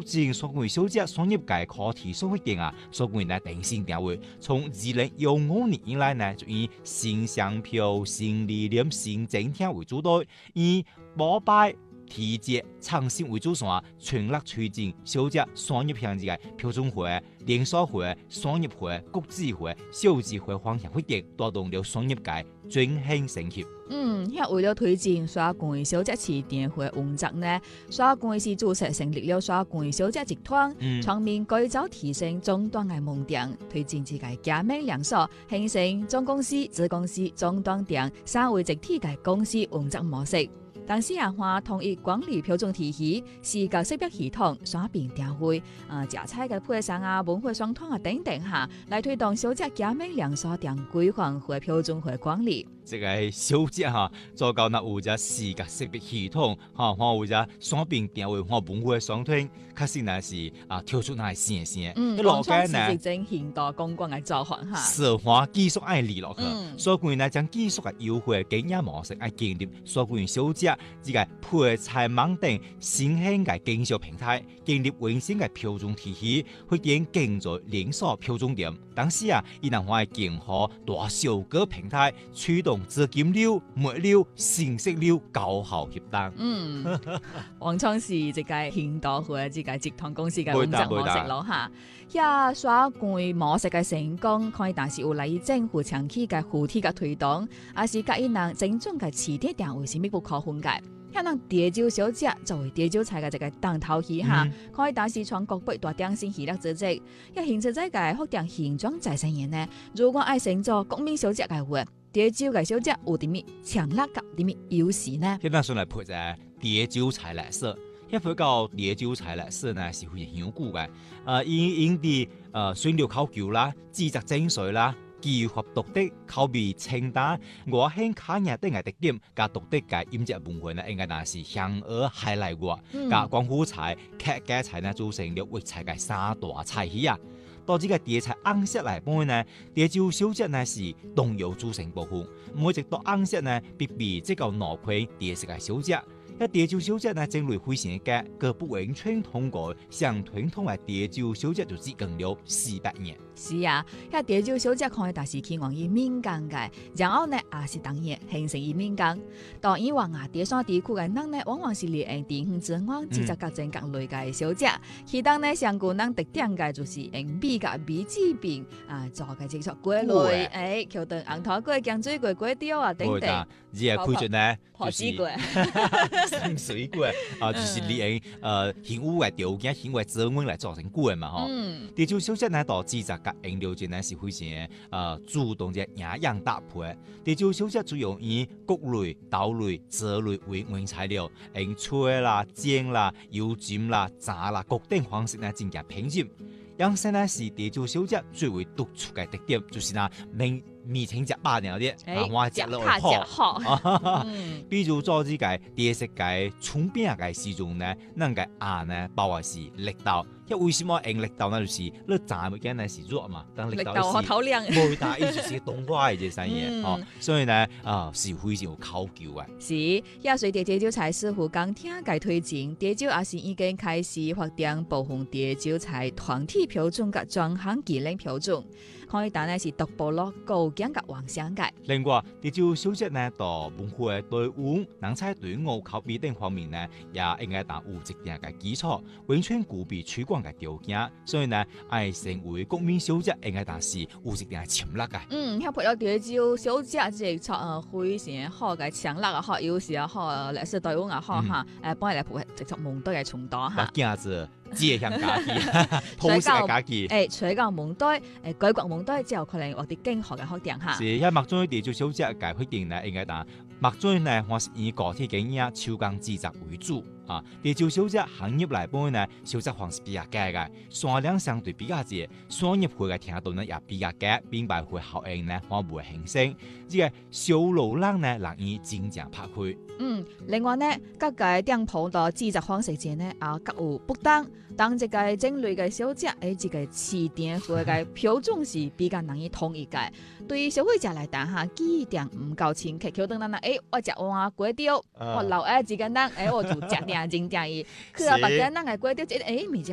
進所謂小姐商業界課題所決定啊，所謂呢定性定位，從2015年以來呢，就以新商票、新理念、新政策為主導，以膜拜、提節、創新為主線，全力推進小姐商業項目嘅標準化、連鎖化、商業化、國際化、數字化方向決定，帶動了商業界轉型升級。 為了推進沙關小姐市電會運作呢，沙關市注冊成立了沙關小姐集團，全面改造提升終端嘅門店，推進自己加盟連鎖，形成總公司、子公司、終端店三位一體嘅公司運作模式。但是話統一管理標準體系、視覺識別系統、雙邊調會、食材嘅配送文化雙通等等下，來推動小姐加盟連鎖店規範和標準化管理。 這個小姐做到那有隻視覺識別系統，有隻雙邊調會文化雙通，確實呢是跳出那線線。 廣創是正現代公關嘅做法哈。 奢華技術愛理落去，所以呢將技術嘅優惠經驗模式愛建立，所以小姐這個配菜網等新興嘅經銷平台，建立完善嘅標準體系，去建建造連鎖標準店。當時伊能話結合大小個平台，驅動資金流、物流、信息流高效協當。 廣創是這個現代化這個集團公司嘅運作模式咯哈。呀，沙關模式嘅成功，可以但是有來自政府長期嘅扶持嘅推動，也是甲伊人真正嘅市場定位是密不可分嘅。像咱潮州小姐作為潮州菜嘅這個當頭戲哈，可以但是全國8大點心系列組織，要形成這個福建形狀再生嘢呢。如果愛成做國民小姐嘅話，潮州嘅小姐有啲咩強力甲啲咩優勢呢？ 現在算來配隻潮州菜來說，一回到潮州菜來說呢，是非常香古嘅。因啲選料考究啦、製作精髓啦、技法獨特、口味清淡、外形卡牙等嘅特點，加獨特嘅飲食文化呢，應該那是香而海內外，加廣府菜、客家菜呢，組成了粵菜嘅三大菜系啊。到這個地菜紅色來講呢，潮州小姐呢是東油組成部分，每一道紅色呢必備這個腦塊地色嘅小姐。一潮州小姐呢，種類非常嘅，各不完全通過上傳統嘅潮州小姐就只用了400年。 是啊，潮州小姐可以但是期望以民間嘅，然後呢也是當然形成以民間。當以往第三地區嘅人呢，往往是利用地方之外製作各種各類嘅小姐，其當呢上古人特點嘅就是用米嘅米製品做嘅製作粿類，橋頓紅頭粿、薑水粿、粿條等等。 而係配著呢， 就是生水粿就是利用現有嘅條件、現有嘅資源來做成粿嘛，潮州小姐呢，到製作嘅原料呢是非常主動嘅營養搭配。潮州小姐主要以穀類、豆類、蔗類為原材料，用吹啦、煎啦、油浸啦、炸啦各等方式呢進行烹飪。養生呢是潮州小姐最為突出嘅特點，就是呢米青食飽了啲，我食落會好。比如做這個地色嘅蔥餅嘅時陣呢，咱個鴨呢包嘅是綠豆。因為什麼用綠豆呢？就是你炸物件呢是肉嘛，但綠豆是冇大，意思是動畫嘅這嘢所以呢是非常有考究嘅。 是，也隨着潮州菜師傅講聽嘅推薦，潮州也是已經開始發展部分潮州菜團體標準嘅專項技能標準。可以但呢是獨步落高境嘅幻想界。 另外，潮州小姐呢，到文化隊伍、人才隊伍、口碑等方面呢，也應該打有一定嘅基礎，完全具備推廣嘅條件。所以呢，愛成為國民小姐，應該但是有一定嘅潛力嘅。 配合潮州小姐即係非常好嘅潛力啊，好優勢啊，好歷史隊伍啊，好嚇幫佢嚟配合直接門隊嘅傳達嚇。 驚子借向家己，普世嘅家己。 除咗門隊，改國門隊之後，可能我哋經學嘅學點嚇。 是，因為麥種潮州小姐嘅決定呢，應該但麥種呢，我是以個體經驗、手工製作為主。潮州小姐行業來講呢，小作坊是比較低嘅，數量相對比較少，商業會嘅聽到呢也比較低，品牌會效應呢我唔會形成。這個小路人呢，難以真正拍開。 另外呢，各個店鋪嘅製作方式呢，各有不同。當這個種類嘅小姐，這個市店會嘅標準是比較難以統一嘅。對消費者來講嚇，記憶點唔夠清晰，叫等等我食碗粿條，我留自己人，我就食定真正伊，去到別個人嘅粿條，物件